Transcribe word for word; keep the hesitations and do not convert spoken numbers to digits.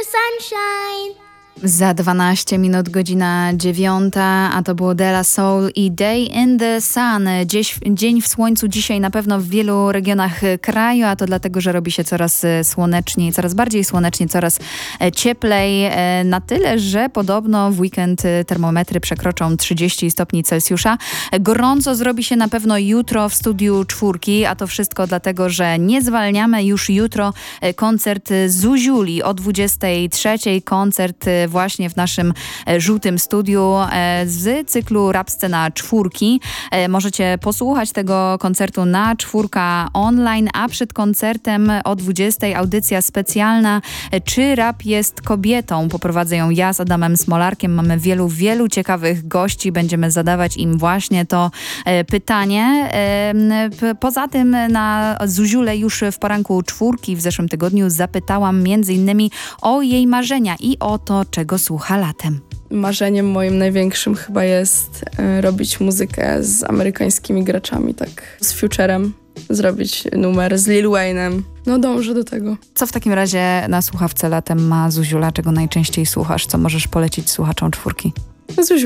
sunshine. Za dwanaście minut godzina dziewiąta, a to było De La Soul i Day in the Sun. Dziś, dzień w słońcu dzisiaj na pewno w wielu regionach kraju, a to dlatego, że robi się coraz słoneczniej, coraz bardziej słonecznie, coraz cieplej. Na tyle, że podobno w weekend termometry przekroczą trzydzieści stopni Celsjusza. Gorąco zrobi się na pewno jutro w studiu Czwórki, a to wszystko dlatego, że nie zwalniamy. Już jutro koncert Zuziuli o dwudziestej trzeciej. Koncert właśnie w naszym żółtym studiu z cyklu Rap Scena Czwórki. Możecie posłuchać tego koncertu na Czwórka online, a przed koncertem o dwudziestej audycja specjalna Czy rap jest kobietą? Poprowadzę ją ja z Adamem Smolarkiem. Mamy wielu, wielu ciekawych gości. Będziemy zadawać im właśnie to pytanie. Poza tym na Zuziulę już w poranku Czwórki w zeszłym tygodniu zapytałam między innymi o jej marzenia i o to, czego słucha latem. Marzeniem moim największym chyba jest e, robić muzykę z amerykańskimi graczami, tak z Futurem, zrobić numer z Lil Wayne'em. No dążę do tego. Co w takim razie na słuchawce latem ma Zuziula, czego najczęściej słuchasz? Co możesz polecić słuchaczom Czwórki? Zuziula.